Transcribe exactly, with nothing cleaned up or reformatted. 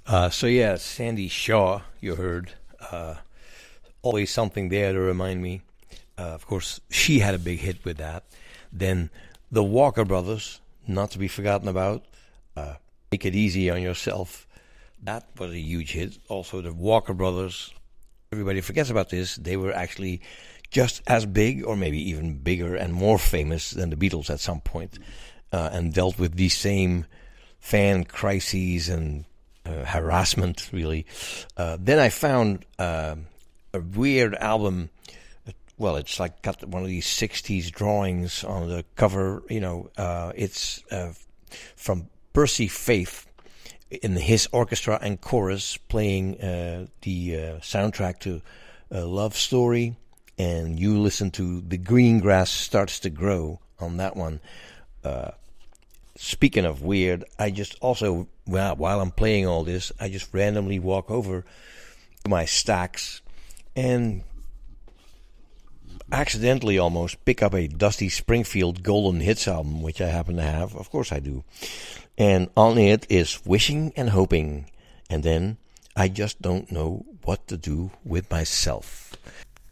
Uh, so yeah, Sandy Shaw, you heard. Uh, always something there to remind me. Uh, of course, she had a big hit with that. Then the Walker Brothers, not to be forgotten about. Uh, Make It Easy on Yourself. That was a huge hit. Also, the Walker Brothers. Everybody forgets about this. They were actually just as big, or maybe even bigger and more famous than the Beatles at some point, uh, and dealt with these same fan crises and uh, harassment, really. Uh, then I found uh, a weird album. Well, it's like got one of these sixties drawings on the cover. You know, uh, it's uh, from Percy Faith in his orchestra and chorus playing uh, the uh, soundtrack to a Love Story. And you listen to The Green Grass Starts to Grow on that one. Uh, speaking of weird, I just also, well, while I'm playing all this, I just randomly walk over to my stacks and accidentally almost pick up a Dusty Springfield Golden Hits album, which I happen to have. Of course I do. And on it is Wishing and Hoping. And then I just don't know what to do with myself.